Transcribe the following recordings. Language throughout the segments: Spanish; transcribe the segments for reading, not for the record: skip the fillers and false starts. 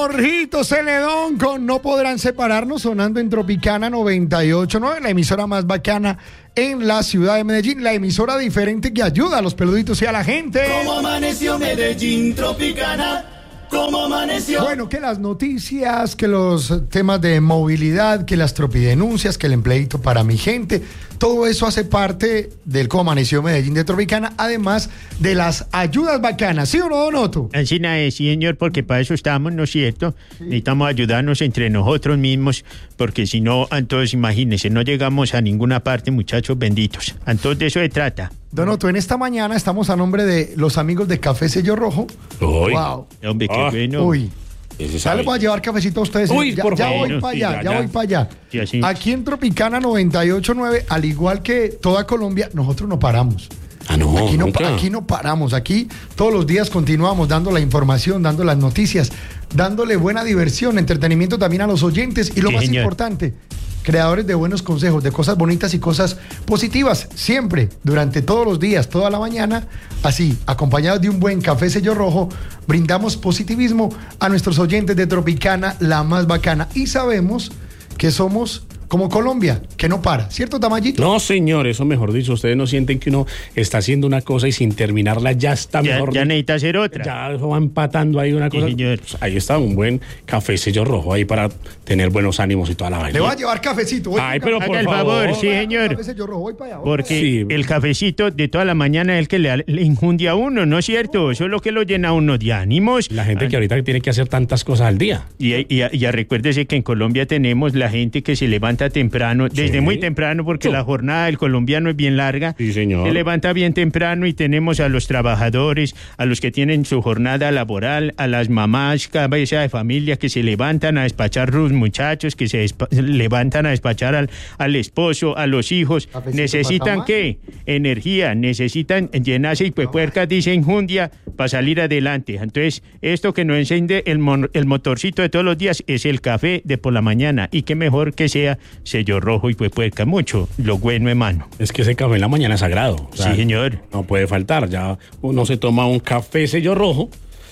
Jorgito Celedón con No Podrán Separarnos, sonando en Tropicana 98.9, la emisora más bacana en la ciudad de Medellín, la emisora diferente que ayuda a los peluditos y a la gente. ¿Cómo amaneció Medellín, Tropicana? ¿Cómo amaneció? Bueno, que las noticias, que los temas de movilidad, que las tropidenuncias, que el empleito para mi gente, todo eso hace parte del Cómo Amaneció Medellín de Tropicana, además de las ayudas bacanas, ¿sí o no, Don Otto? Así nada, sí, señor, porque para eso estamos, ¿no es cierto? Sí. Necesitamos ayudarnos entre nosotros mismos, porque si no, entonces imagínense, no llegamos a ninguna parte, muchachos benditos. Entonces de eso se trata. Don Otto, en esta mañana estamos a nombre de los amigos de Café Sello Rojo. Uy. Wow. Hombre, qué bueno. Uy. Ya les voy a llevar cafecito a ustedes. Uy, ya, por ya favor. voy para allá, ya voy para allá. Sí, así. Aquí en Tropicana 98.9, al igual que toda Colombia, nosotros no paramos. No, aquí no paramos. Aquí todos los días continuamos dando la información, dando las noticias, dándole buena diversión, entretenimiento también a los oyentes y lo Sí, más señor. importante, creadores de buenos consejos, de cosas bonitas y cosas positivas, siempre, durante todos los días, toda la mañana, así, acompañados de un buen café Sello Rojo, brindamos positivismo a nuestros oyentes de Tropicana, la más bacana, y sabemos que somos como Colombia, que no para, ¿cierto, Tamayito? No, señor, eso mejor dicho, ustedes no sienten que uno está haciendo una cosa y sin terminarla ya está mejor. Ya necesita hacer otra. Ya eso va empatando ahí una cosa. señor. Pues ahí está un buen café Sello Rojo ahí para tener buenos ánimos y toda la vaina. Le voy a llevar cafecito. Voy Ay, con pero café. por Haga el favor, sí, señor. Café Sello Rojo, voy para allá. Porque Sí. el cafecito de toda la mañana es el que le infunde a uno, ¿no es cierto? Eso es lo que lo llena a uno de ánimos. La gente que ahorita tiene que hacer tantas cosas al día. Y recuérdese que en Colombia tenemos la gente que se levanta temprano, desde muy temprano, porque la jornada del colombiano es bien larga. Sí, señor. Se levanta bien temprano y tenemos a los trabajadores, a los que tienen su jornada laboral, a las mamás, cabeza de familia, que se levantan a despachar los muchachos, que se levantan a despachar al esposo, a los hijos. Cafecito ¿Necesitan para qué? Energía, necesitan llenarse y puercas, dice enjundia, para salir adelante. Entonces, esto que nos enciende el motorcito de todos los días es el café de por la mañana, y qué mejor que sea Sello Rojo y puerca, mucho lo bueno, hermano. Es que ese café en la mañana es sagrado. O sea, Sí, señor. No puede faltar. Ya uno se toma un café Sello Rojo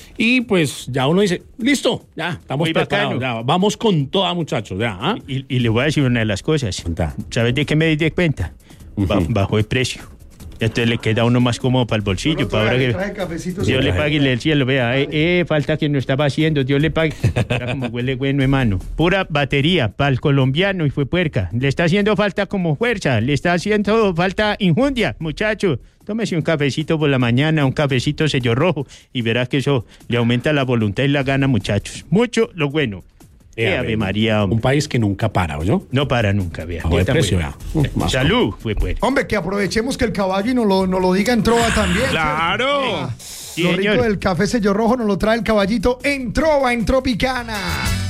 y pues ya uno dice, listo, ya estamos Muy preparados. bacano. Ya, vamos con toda, muchachos. Ya, ¿ah? Y le voy a decir una de las cosas. Cuenta. ¿Sabes de qué me di cuenta? Bajó el precio. Entonces le queda a uno más cómodo para el bolsillo. Para ahora que Traje cafecito. Dios le pague el cielo, vea, falta que no estaba haciendo, Dios le pague. Mira como huele bueno, hermano. Pura batería para el colombiano y fue puerca. Le está haciendo falta como fuerza, le está haciendo falta injundia, muchacho. Tómese un cafecito por la mañana, un cafecito Sello Rojo, y verás que eso le aumenta la voluntad y la gana, muchachos. Mucho lo bueno. Ave María, hombre. Un país que nunca para, ¿oyó? No para nunca, vea. Bajo de Está precio, bueno. vea. Más Salud, fue puerca. Hombre, que aprovechemos que el caballo nos lo diga en Trova también. ¡Claro! Lo rico del café Sello Rojo nos lo trae el caballito en Trova, en Tropicana.